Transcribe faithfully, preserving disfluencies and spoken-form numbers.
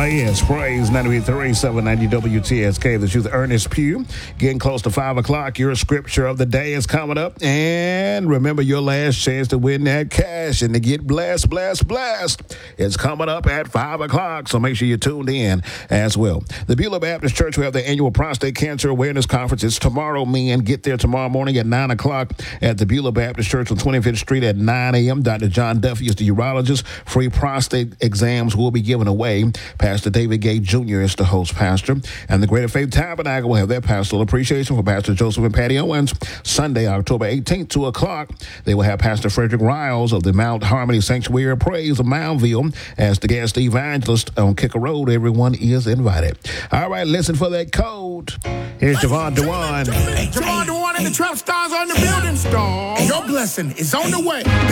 yes, praise ninety-three point three, seven ninety W T S K. The truth, Ernest Pugh. Getting close to five o'clock. Your scripture of the day is coming up. And remember, your last chance to win that cash and to get blessed, blessed, blessed. It's coming up at five o'clock. So make sure you're tuned in as well. The Beulah Baptist Church will have the annual Prostate Cancer Awareness Conference. It's tomorrow, men. Get there tomorrow morning at nine o'clock at the Beulah Baptist Church on twenty-fifth Street at nine a.m. Doctor John Duffy is the urologist. Free prostate exams will be given away. Pastor David Gay Junior is the host pastor. And the Greater Faith Tabernacle will have their pastoral appreciation for Pastor Joseph and Patty Owens. Sunday, October eighteenth, two o'clock. They will have Pastor Frederick Riles of the Mount Harmony Sanctuary of Praise of Moundville as the guest evangelist on Kicker Road. Everyone is invited. All right, listen for that code. Here's Javon Dewan. Hey, Javon Dewan and the Trap Stars on the building. Star. Your blessing is on the way.